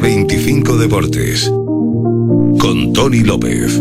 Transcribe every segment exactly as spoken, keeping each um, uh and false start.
veinticinco Deportes con Tony López.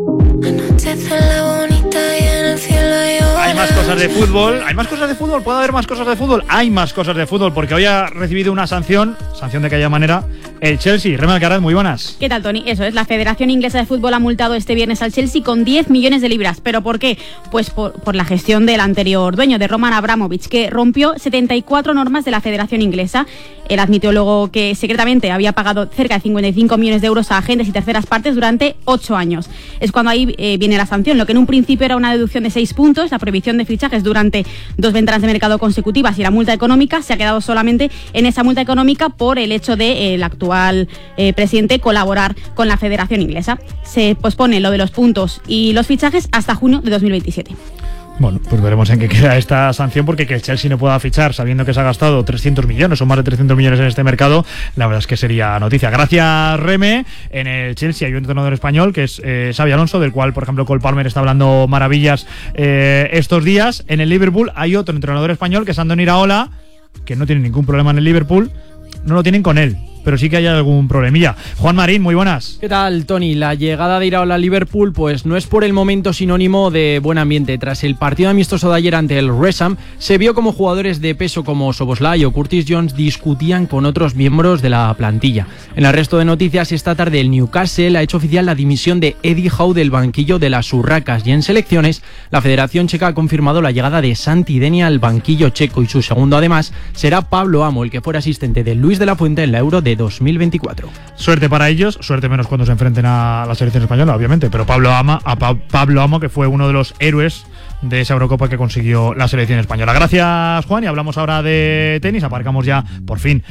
Hay más cosas de fútbol, hay más cosas de fútbol, puede haber más cosas de fútbol, hay más cosas de fútbol, porque hoy ha recibido una sanción, sanción de aquella manera, el Chelsea. Rema Alcaraz, muy buenas. ¿Qué tal, Tony? Eso es, la Federación Inglesa de Fútbol ha multado este viernes al Chelsea con diez millones de libras. ¿Pero por qué? Pues por, por la gestión del anterior dueño, de Roman Abramovich, que rompió setenta y cuatro normas de la Federación Inglesa. Él admitió luego que secretamente había pagado cerca de cincuenta y cinco millones de euros a agentes y terceras partes durante ocho años. Es cuando ahí eh, viene la sanción. Lo que en un principio era una deducción de seis puntos, la prohibición de fichajes durante dos ventanas de mercado consecutivas y la multa económica, se ha quedado solamente en esa multa económica por el hecho de eh, el actual eh, presidente colaborar con la Federación Inglesa. Se pospone lo de los puntos y los fichajes hasta junio de dos mil veintisiete. Bueno, pues veremos en qué queda esta sanción, porque que el Chelsea no pueda fichar sabiendo que se ha gastado trescientos millones o más de trescientos millones en este mercado, la verdad es que sería noticia. Gracias, Reme. En el Chelsea hay un entrenador español que es eh, Xabi Alonso, del cual, por ejemplo, Cole Palmer está hablando maravillas eh, estos días. En el Liverpool hay otro entrenador español, que es Andoni Iraola, que no tiene ningún problema en el Liverpool. No lo tienen con él, pero sí que hay algún problemilla. Juan Marín, muy buenas. ¿Qué tal, Tony? La llegada de Iraola a Liverpool pues no es por el momento sinónimo de buen ambiente. Tras el partido amistoso de ayer ante el West Ham, se vio como jugadores de peso como Szoboszlai o Curtis Jones discutían con otros miembros de la plantilla. En el resto de noticias, esta tarde el Newcastle ha hecho oficial la dimisión de Eddie Howe del banquillo de las Urracas, y en selecciones la Federación Checa ha confirmado la llegada de Santi Denia al banquillo checo, y su segundo además será Pablo Amo, el que fuera asistente de Luis de la Fuente en la Euro de dos mil veinticuatro. Suerte para ellos, suerte menos cuando se enfrenten a la selección española, obviamente, pero Pablo Ama, a pa- Pablo Amo, que fue uno de los héroes de esa Eurocopa que consiguió la selección española. Gracias, Juan, y hablamos ahora de tenis. Aparcamos ya, por fin,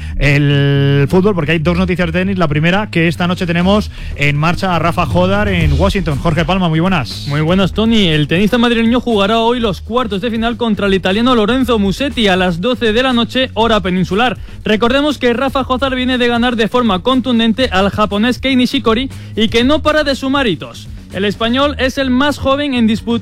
el fútbol, porque hay dos noticias de tenis. La primera, que esta noche tenemos en marcha a Rafa Jodar en Washington. Jorge Palma, muy buenas. Muy buenas, Tony. El tenista madrileño jugará hoy los cuartos de final contra el italiano Lorenzo Musetti a las doce de la noche, hora peninsular. Recordemos que Rafa Jodar viene de ganar de forma contundente al japonés Kei Nishikori y que no para de sumar hitos. El español es el más joven en disputar